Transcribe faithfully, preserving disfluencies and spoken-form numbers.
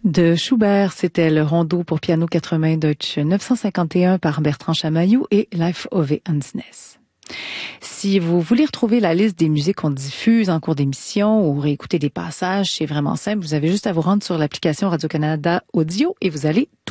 De Schubert, c'était le rondo pour piano quatre mains Deutsche neuf cent cinquante et un par Bertrand Chamaillou et Life Ove Hansness. Si vous voulez retrouver la liste des musiques qu'on diffuse en cours d'émission ou réécouter des passages, c'est vraiment simple. Vous avez juste à vous rendre sur l'application Radio-Canada Audio et vous allez tout